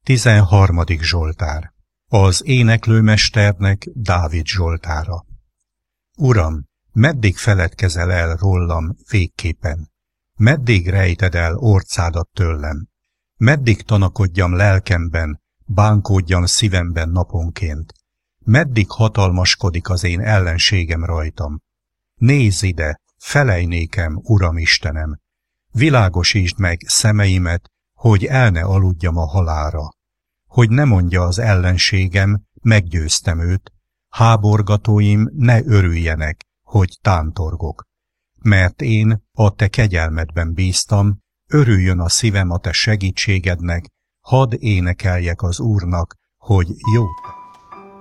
13. Zsoltár. Az éneklőmesternek Dávid zsoltára. Uram, meddig feledkezel el rólam végképpen? Meddig rejted el orcádat tőlem? Meddig tanakodjam lelkemben, bánkódjam szívemben naponként? Meddig hatalmaskodik az én ellenségem rajtam? Nézz ide, felej nékem, Uram Istenem! Világosítsd meg szemeimet, hogy el ne aludjam a halálra. Hogy ne mondja az ellenségem, meggyőztem őt, háborgatóim ne örüljenek, hogy tántorgok. Mert én a te kegyelmedben bíztam, örüljön a szívem a te segítségednek, hadd énekeljek az Úrnak, hogy jót.